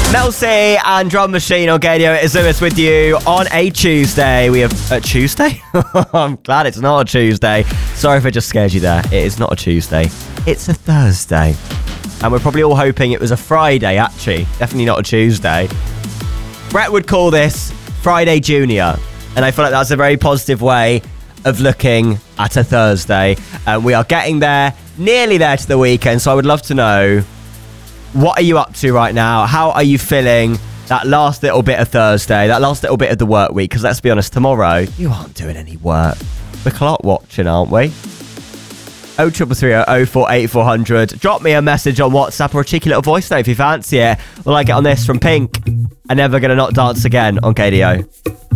Mel C and Drum Machine on Gadio Izumis with you on a Tuesday. We have a Tuesday? I'm glad it's not a Tuesday. Sorry if I just scared you there. It is not a Tuesday. It's a Thursday. And we're probably all hoping it was a Friday, actually. Definitely not a Tuesday. Brett would call this Friday Junior. And I feel like that's a very positive way of looking at a Thursday. And we are getting there, nearly there to the weekend. So I would love to know, what are you up to right now? How are you feeling that last little bit of Thursday, that last little bit of the work week? Because let's be honest, tomorrow, you aren't doing any work. We're clock watching, aren't we? 0330 048400. Drop me a message on WhatsApp or a cheeky little voice note if you fancy it. Will I get on this from Pink? I'm never gonna not dance again on KDO.